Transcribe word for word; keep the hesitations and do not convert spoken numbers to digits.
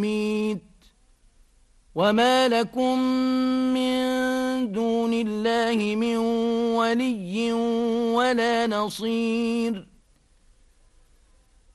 وما لكم من دون الله من ولي ولا نصير